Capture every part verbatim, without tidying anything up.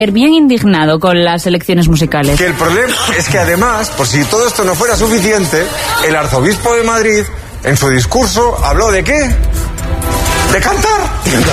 Bien indignado con las elecciones musicales. Que el problema es que además, por si todo esto no fuera suficiente, el arzobispo de Madrid, en su discurso, habló de ¿qué? De cantar.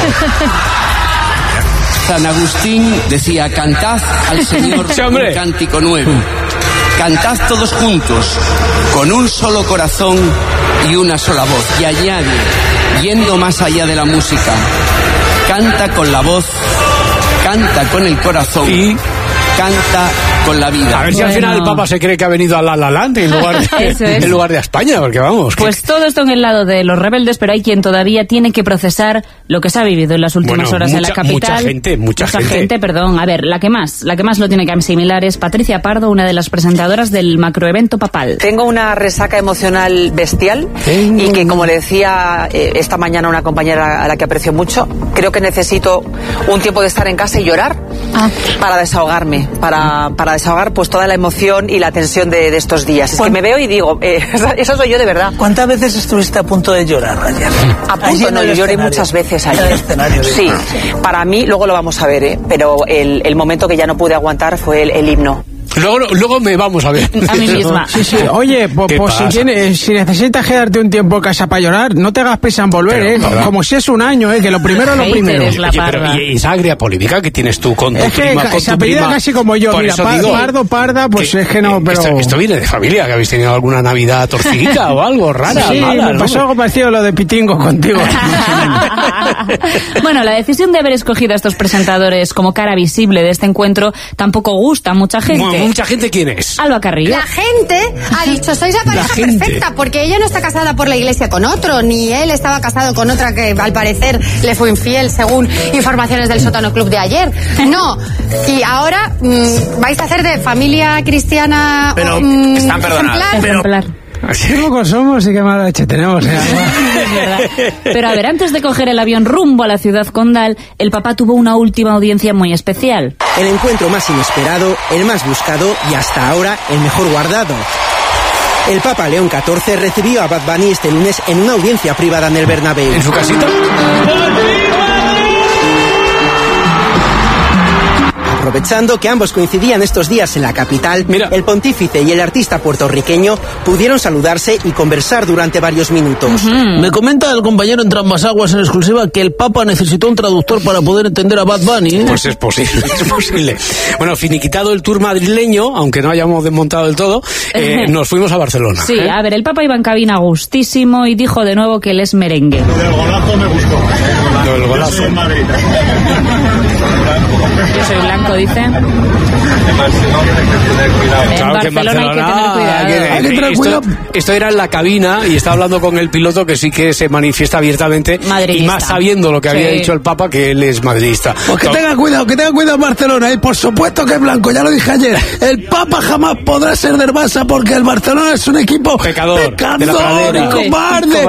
San Agustín decía: cantad al Señor un cántico nuevo. Cantad todos juntos, con un solo corazón y una sola voz. Y añade, yendo más allá de la música, canta con la voz, canta con el corazón y canta con la vida. A ver si bueno. al final el Papa se cree que ha venido a La La Land en lugar de, es. en lugar de a España, porque vamos. Pues que... todo esto en el lado de los rebeldes, pero hay quien todavía tiene que procesar lo que se ha vivido en las últimas bueno, horas mucha, en la capital. Mucha gente, mucha, mucha gente. gente. Perdón, a ver, la que más, la que más lo tiene que asimilar es Patricia Pardo, una de las presentadoras del macroevento papal. Tengo una resaca emocional bestial Tengo... y que, como le decía eh, esta mañana una compañera a la que aprecio mucho, creo que necesito un tiempo de estar en casa y llorar ah. para desahogarme, para, para desahogar pues toda la emoción y la tensión de, de estos días. Es que me veo y digo, eh, eso soy yo de verdad. ¿Cuántas veces estuviste a punto de llorar ayer? A punto, no, yo lloré muchas veces ayer. Sí, para mí, luego lo vamos a ver, ¿eh? Pero el, el momento que ya no pude aguantar fue el, el himno. Luego, luego me vamos a ver. A mí misma. Sí, sí. Oye, pues, pues si, tienes, si necesitas quedarte un tiempo en casa para llorar, no te hagas prisa en volver, pero, ¿eh? ¿verdad? Como si es un año, ¿eh? Que lo primero es lo primero. Oye, pero, y esa agria polémica que tienes tú con tu es que prima, con se tu apellida prima. casi como yo. Por Mira, pa, digo, pardo, parda, pues que, es que no, pero... Esto, esto viene de familia, que habéis tenido alguna Navidad torcidita o algo rara. Sí, mala, me pasó ¿no? algo parecido a lo de Pitingo contigo. Bueno, la decisión de haber escogido a estos presentadores como cara visible de este encuentro tampoco gusta a mucha gente. Bueno, ¿mucha gente quién es? Alba Carrillo. La gente ha dicho, sois la pareja la perfecta, porque ella no está casada por la iglesia con otro, ni él estaba casado con otra que al parecer le fue infiel, según informaciones del Sótano Club de ayer. No, y ahora mmm, vais a hacer de familia cristiana. Pero mmm, están perdonados. Ejemplar. Así poco somos y qué mala leche tenemos. ¿eh? Es verdad. Pero a ver, antes de coger el avión rumbo a la ciudad condal, el Papa tuvo una última audiencia muy especial. El encuentro más inesperado, el más buscado y hasta ahora el mejor guardado. El Papa León catorce recibió a Bad Bunny este lunes en una audiencia privada en el Bernabéu. ¿En su casita? Aprovechando que ambos coincidían estos días en la capital, Mira. el pontífice y el artista puertorriqueño pudieron saludarse y conversar durante varios minutos. Uh-huh. Me comenta el compañero en Trambas Aguas en exclusiva que el Papa necesitó un traductor para poder entender a Bad Bunny. ¿eh? Pues es posible, es posible. Bueno, finiquitado el tour madrileño, aunque no hayamos desmontado del todo, eh, nos fuimos a Barcelona. Sí, ¿eh? a ver, el Papa iba en cabina gustísimo y dijo de nuevo que él es merengue. Lo del golazo me gustó. Lo del golazo. Yo soy en Madrid. Yo soy blanco, dice. En Claro, Barcelona, que en Barcelona hay que tener cuidado. Hay que, Hay que tener esto, cuidado. esto era en la cabina y estaba hablando con el piloto, que sí que se manifiesta abiertamente Madridista. y más sabiendo lo que había Sí. dicho el Papa, que él es madridista. Pues que No. tenga cuidado, que tenga cuidado Barcelona, y por supuesto que es blanco, ya lo dije ayer. El Papa jamás podrá ser del Barça porque el Barcelona es un equipo Pecador, pecador de la pradera. y cobarde.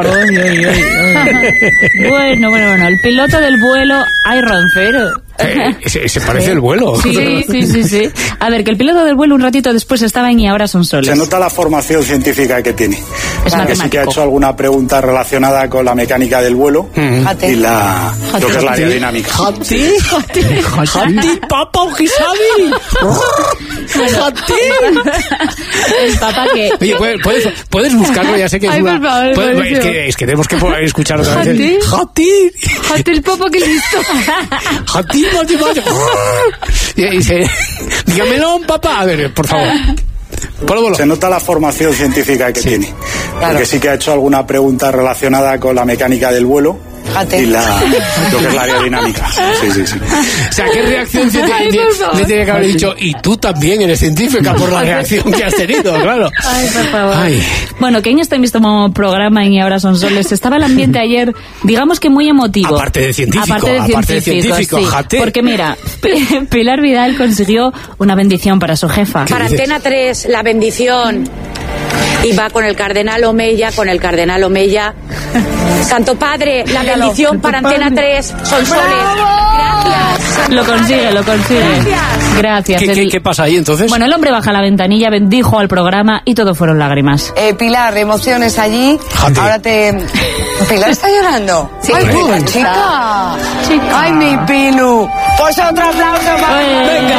Bueno, bueno, bueno, el piloto del vuelo, ay, Roncero. Eh, se, se parece el vuelo. Sí, sí, sí, sí. A ver, que el piloto del vuelo un ratito después estaba en Y ahora son soles. Se nota la formación científica que tiene. Es que sí que ha hecho alguna pregunta relacionada con la mecánica del vuelo Mm. y la lo que es la aerodinámica. ¿Jati? ¿Jati? ¿Papa o Gisabi? El Papa que... Oye, ¿puedes, puedes, puedes buscarlo? Ya sé que es Ay, una... por favor, puedes- por es, Dios. que, es que tenemos que poder escuchar otra vez. ¿Jati? el- ¡Jati! Jate el Papa, que listo. ¡Jati! ¡Jati! ¡Jati! Y dice, dígamelo, papá. A ver, por favor. Ponlo, ponlo. Se nota la formación científica que Sí. tiene. Porque sí que ha hecho alguna pregunta relacionada con la mecánica del vuelo y la lo que es la aerodinámica. Sí, sí, sí. O sea, ¿qué reacción se te- Ay, le, por favor. le tenía que haber dicho? Y tú también eres científica por la reacción que has tenido, claro. Ay, por favor. Ay. Bueno, que en este mismo programa en Y ahora son soles estaba el ambiente ayer, digamos que muy emotivo. Aparte de científico, Aparte de aparte de científico, científico, sí. jate. Porque mira, P- Pilar Vidal consiguió una bendición para su jefa. Para Antena tres, la bendición. Y va con el cardenal Omeya, con el cardenal Omeya. Santo Padre, la bendición para Antena tres, son soles. Gracias. Lo consigue, lo consigue. Gracias. Gracias. ¿Qué, El- qué, qué pasa ahí entonces? Bueno, el hombre baja la ventanilla, bendijo al programa y todo fueron lágrimas. Eh, Pilar, emociones allí. Jate. Ahora te... ¿Pilar está llorando? Sí. ¡Ay, Hombre. chica! Chica. ¡Ay, mi Pilu! Pues otro aplauso para... Oye. Venga.